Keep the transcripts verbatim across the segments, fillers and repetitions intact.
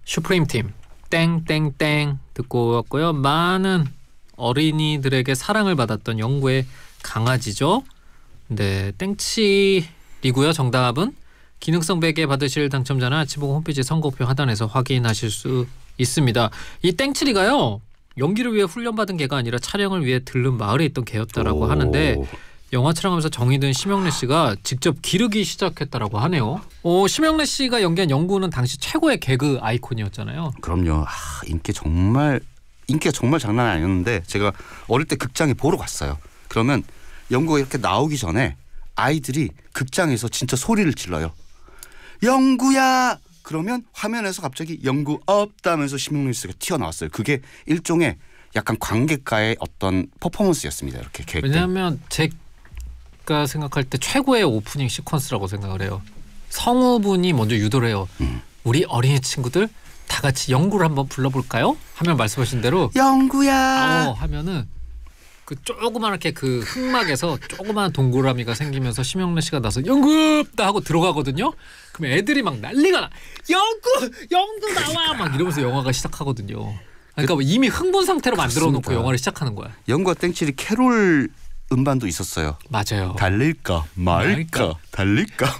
슈프림 팀 땡땡땡 듣고 왔고요. 많은 어린이들에게 사랑을 받았던 영구의 강아지죠. 네, 땡칠이고요. 정답은 기능성 베개 받으실 당첨자는 아침보고 홈페이지 선곡표 하단에서 확인하실 수 있습니다. 이 땡칠이가요, 연기를 위해 훈련받은 개가 아니라 촬영을 위해 들른 마을에 있던 개였다라고 오. 하는데 영화 촬영하면서 정이 든 심영래 씨가 직접 기르기 시작했다라고 하네요. 어, 심영래 씨가 연기한 영구는 당시 최고의 개그 아이콘이었잖아요. 그럼요. 아, 인기 정말 인기가 정말 장난 아니었는데 제가 어릴 때 극장에 보러 갔어요. 그러면 영구가 이렇게 나오기 전에 아이들이 극장에서 진짜 소리를 질러요. 영구야! 그러면 화면에서 갑자기 영구 없다면서 심영래 씨가 튀어나왔어요. 그게 일종의 약간 관객과의 어떤 퍼포먼스였습니다. 이렇게 계획 때. 왜냐하면 제가 생각할 때 최고의 오프닝 시퀀스라고 생각을 해요. 성우분이 먼저 유도를 해요. 음. 우리 어린이 친구들 다 같이 영구를 한번 불러볼까요? 하면 말씀하신 대로 영구야 어, 하면은 그 조그맣게 그 흑막에서 조그마한 동그라미가 생기면서 심영래 씨가 나서 영구다 하고 들어가거든요. 그럼 애들이 막 난리가 나. 영구! 영구 나와! 막 이러면서 영화가 시작하거든요. 그러니까 그, 이미 흥분 상태로 만들어 놓고 영화를 시작하는 거야. 영구와 땡칠이 캐롤 음반도 있었어요. 맞아요. 달릴까 말까, 말까. 달릴까.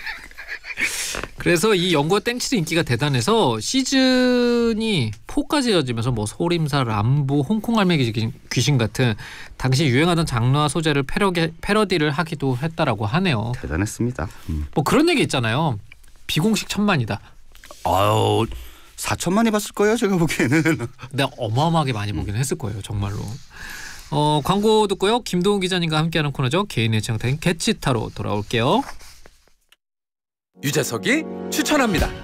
그래서 이 영구와 땡칠의 인기가 대단해서 시즌이 사까지 이어지면서 뭐 소림사, 람보, 홍콩 할매 귀신 같은 당시 유행하던 장르와 소재를 패러디, 패러디를 하기도 했다라고 하네요. 대단했습니다. 음. 뭐 그런 얘기 있잖아요. 비공식 천만이다. 아유, 사천만이 봤을 거예요. 제가 보기에는. 근데 어마어마하게 많이 보긴 했을 거예요. 정말로. 어, 광고 듣고요. 김도훈 기자님과 함께하는 코너죠. 개인의 창타인 개치타로 돌아올게요. 유재석이 추천합니다.